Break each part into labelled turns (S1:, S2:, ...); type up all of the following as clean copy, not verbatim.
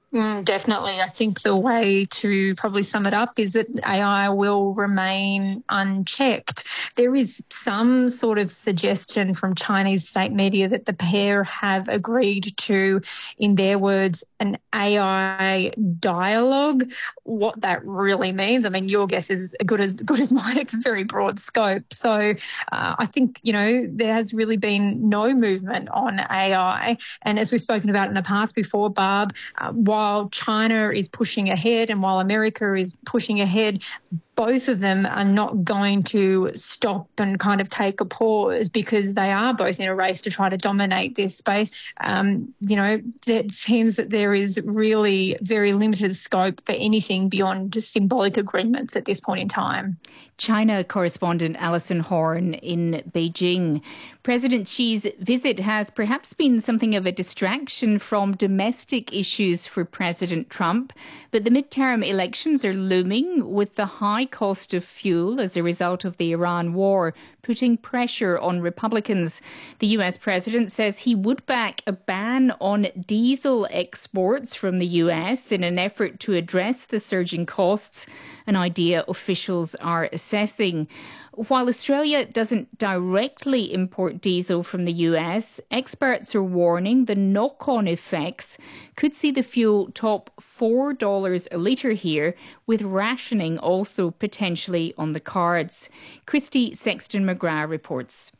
S1: Definitely. I think the way to probably sum it up is that AI will remain unchecked. There is some sort of suggestion from Chinese state media that the pair have agreed to, in their words, an AI dialogue. What that really means, I mean, your guess is as good as mine. It's a very broad scope. So I think, there has really been no movement on AI. And as we've spoken about in the past before, Barb, while China is pushing ahead and while America is pushing ahead, both of them are not going to stop and kind of take a pause because they are both in a race to try to dominate this space. It seems that there is really very limited scope for anything beyond just symbolic agreements at this point in time.
S2: China correspondent Alison Horn in Beijing. President Xi's visit has perhaps been something of a distraction from domestic issues for President Trump, but the midterm elections are looming with the high cost of fuel as a result of the Iran war putting pressure on Republicans. The US president says he would back a ban on diesel exports from the US in an effort to address the surging costs, an idea officials are assessing. While Australia doesn't directly import diesel from the US, experts are warning the knock-on effects could see the fuel top $4 a litre here, with rationing also potentially on the cards. Christy Sexton-McGrath reports.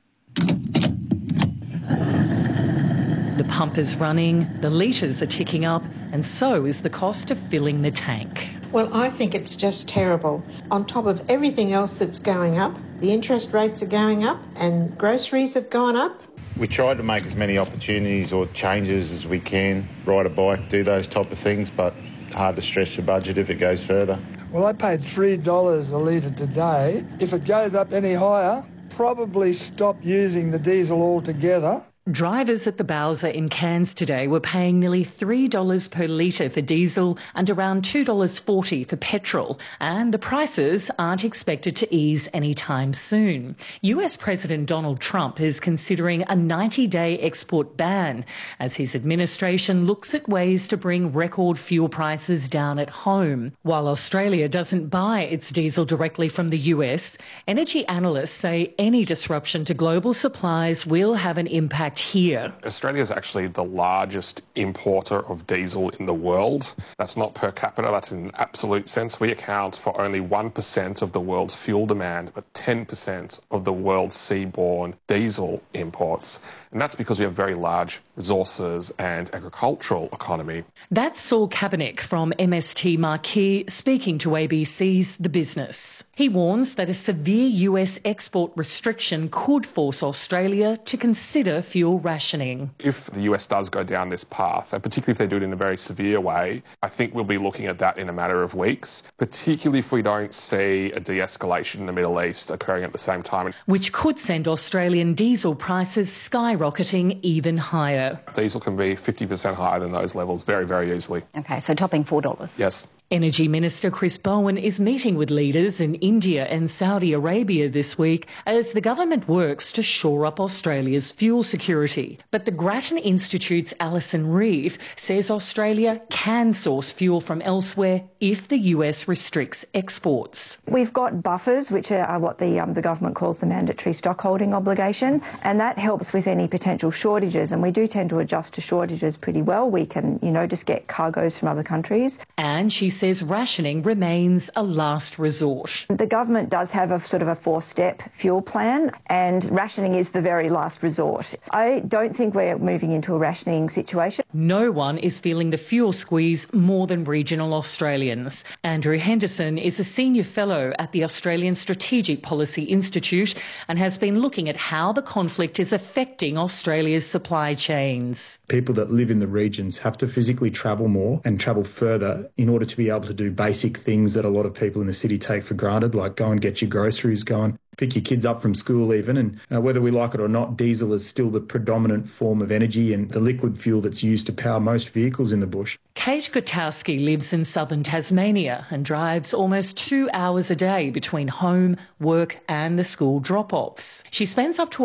S3: The pump is running, the litres are ticking up, and so is the cost of filling the tank.
S4: Well, I think it's just terrible. On top of everything else that's going up, the interest rates are going up and groceries have gone up.
S5: We try to make as many opportunities or changes as we can, ride a bike, do those type of things, but hard to stretch the budget if it goes further.
S6: Well, I paid $3 a litre today. If it goes up any higher, probably stop using the diesel altogether.
S3: Drivers at the Bowser in Cairns today were paying nearly $3 per litre for diesel and around $2.40 for petrol, and the prices aren't expected to ease anytime soon. US President Donald Trump is considering a 90-day export ban as his administration looks at ways to bring record fuel prices down at home. While Australia doesn't buy its diesel directly from the US, energy analysts say any disruption to global supplies will have an impact here.
S7: Australia is actually the largest importer of diesel in the world. That's not per capita, that's in absolute sense. We account for only 1% of the world's fuel demand, but 10% of the world's seaborne diesel imports. And that's because we have very large resources and agricultural economy.
S3: That's Saul Kabanek from MST Marquee speaking to ABC's The Business. He warns that a severe US export restriction could force Australia to consider fuel rationing.
S7: If the US does go down this path, and particularly if they do it in a very severe way, I think we'll be looking at that in a matter of weeks, particularly if we don't see a de-escalation in the Middle East occurring at the same time.
S3: Which could send Australian diesel prices skyrocketing even higher.
S7: Diesel can be 50% higher than those levels very, very easily.
S8: OK, so topping $4.
S7: Yes.
S3: Energy Minister Chris Bowen is meeting with leaders in India and Saudi Arabia this week as the government works to shore up Australia's fuel security. But the Grattan Institute's Alison Reeve says Australia can source fuel from elsewhere if the US restricts exports.
S9: We've got buffers, which are what the government calls the mandatory stockholding obligation, and that helps with any potential shortages. And we do tend to adjust to shortages pretty well. We can, just get cargoes from other countries.
S3: And she says rationing remains a last resort.
S9: The government does have a sort of a 4-step fuel plan, and rationing is the very last resort. I don't think we're moving into a rationing situation.
S3: No one is feeling the fuel squeeze more than regional Australians. Andrew Henderson is a senior fellow at the Australian Strategic Policy Institute and has been looking at how the conflict is affecting Australia's supply chains.
S10: People that live in the regions have to physically travel more and travel further in order to be able to do basic things that a lot of people in the city take for granted, like go and get your groceries, go and pick your kids up from school even. And whether we like it or not, diesel is still the predominant form of energy and the liquid fuel that's used to power most vehicles in the bush.
S3: Kate Gutowski lives in southern Tasmania and drives almost 2 hours a day between home, work and the school drop-offs. She spends up to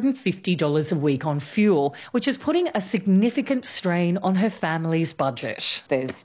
S3: $150 a week on fuel, which is putting a significant strain on her family's budget.
S11: There's